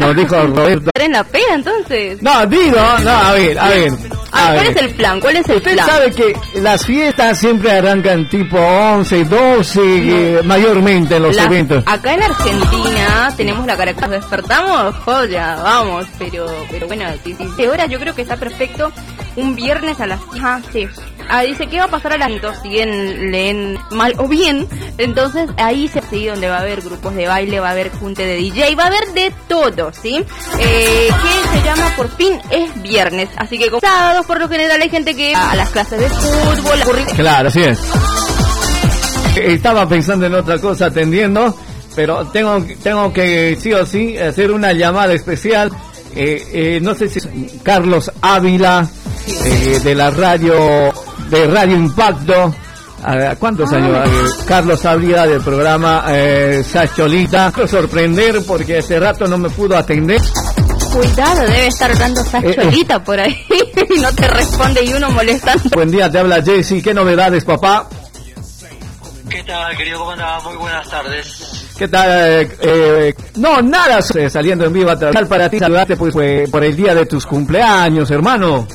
como dijo Roberto. ¿En la pega entonces? No, digo, no, a ver. ¿Cuál es el plan? Usted sabe que las fiestas siempre arrancan tipo 11, 12, mayormente en los eventos. Acá en Argentina tenemos la característica, despertamos, joya, vamos, pero bueno, sí. Ahora yo creo que está perfecto un viernes a las... sí. Dice que va a pasar a las 2, si bien leen mal o bien, entonces ahí se sigue donde va a haber grupos de baile, va a haber junte de DJ, va a haber de todo, ¿sí? Que se llama Por Fin es Viernes, así que como sábados por lo general hay gente que va a las clases de fútbol. Claro, así es. Estaba pensando en otra cosa atendiendo, pero tengo que sí o sí hacer una llamada especial. No sé si es Carlos Ávila, de la radio Impacto. ¿Cuántos años? Carlos Ávila del programa Sacholita. Quiero sorprender porque hace rato no me pudo atender. Cuidado, debe estar dando Sacholita por ahí y no te responde y uno molestando. Buen día, te habla Jesse. ¿Qué novedades, papá? ¿Qué tal, querido? ¿Cómo andás? Muy buenas tardes. ¿Qué tal? No, nada, saliendo en vivo a trabajar para ti, saludarte pues por el día de tus cumpleaños, hermano.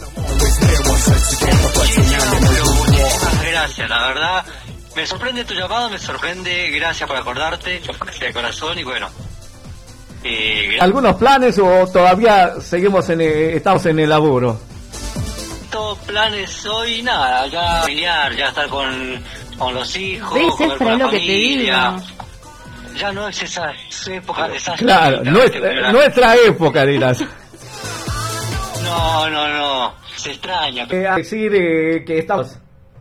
Muchísimas gracias, la verdad. Me sorprende tu llamado, gracias por acordarte, de corazón y bueno. ¿Algunos planes o todavía estamos en el laburo? Todos planes hoy, nada, ya familiar, ya estar con los hijos, ¿ves? con la lo que te digo. Ya no es esa época de esas. Claro, nuestra época, dirás. No, se extraña. Decir que estamos...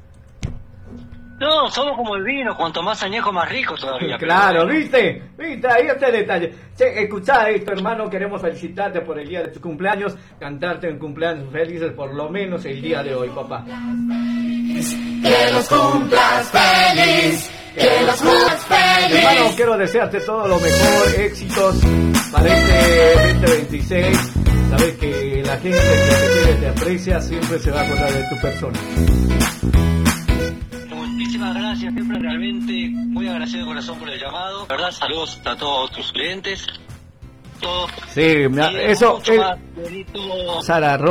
No, somos como el vino, cuanto más añejo más rico todavía. Claro, ¿viste? Ahí está el detalle. Che, escuchá esto, hermano, queremos felicitarte por el día de tu cumpleaños, cantarte en cumpleaños felices por lo menos el día de hoy, papá. Que los cumplas feliz, que los cumplas feliz. Hermano, quiero desearte todo lo mejor, éxitos para este 2026. Sabes que la gente que te quiere, te aprecia, siempre se va a acordar de tu persona. Muchísimas gracias, siempre realmente muy agradecido de corazón por el llamado. La verdad, saludos a todos tus clientes. Sí, eso. Sara